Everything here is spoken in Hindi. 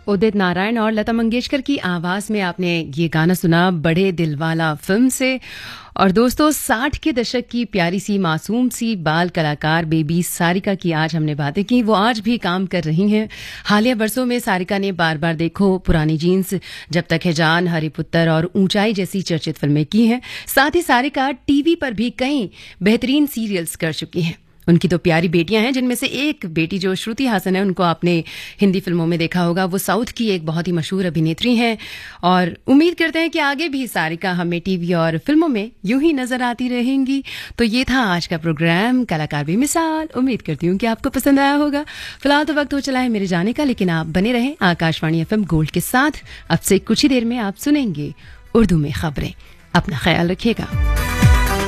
उदित नारायण और लता मंगेशकर की आवाज में आपने ये गाना सुना बड़े दिलवाला फिल्म से। और दोस्तों 60 के दशक की प्यारी सी मासूम सी बाल कलाकार बेबी सारिका की आज हमने बातें की। वो आज भी काम कर रही हैं। हालिया बरसों में सारिका ने बार बार देखो, पुरानी जीन्स, जब तक है जान, हरिपुत्र और ऊंचाई जैसी चर्चित फिल्में की हैं। साथ ही सारिका टीवी पर भी कई बेहतरीन सीरियल्स कर चुकी हैं। उनकी तो प्यारी बेटियां हैं, जिनमें से एक बेटी जो श्रुति हासन है, उनको आपने हिंदी फिल्मों में देखा होगा। वो साउथ की एक बहुत ही मशहूर अभिनेत्री हैं और उम्मीद करते हैं कि आगे भी सारिका हमें टीवी और फिल्मों में यूं ही नजर आती रहेंगी। तो ये था आज का प्रोग्राम कलाकार बेमिसाल। उम्मीद करती हूँ कि आपको पसंद आया होगा। फिलहाल तो वक्त हो चला है मेरे जाने का, लेकिन आप बने रहें आकाशवाणी FM गोल्ड के साथ। अब से कुछ ही देर में आप सुनेंगे उर्दू में खबरें। अपना ख्याल रखिएगा।